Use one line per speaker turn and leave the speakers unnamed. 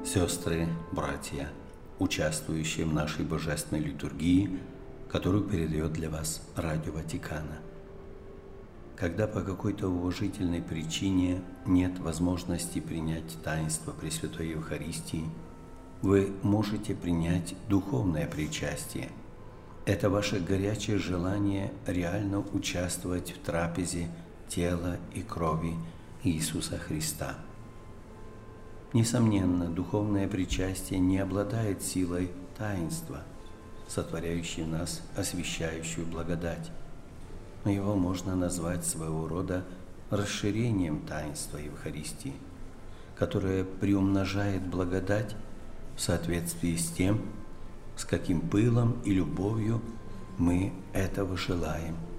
Сестры, братья, участвующие в нашей божественной литургии, которую передает для вас Радио Ватикана. Когда по какой-то уважительной причине нет возможности принять таинство Пресвятой Евхаристии, вы можете принять духовное причастие. Это ваше горячее желание реально участвовать в трапезе тела и крови Иисуса Христа. Несомненно, духовное причастие не обладает силой таинства, сотворяющей в нас освящающую благодать, но его можно назвать своего рода расширением таинства Евхаристии, которое приумножает благодать в соответствии с тем, с каким пылом и любовью мы этого желаем.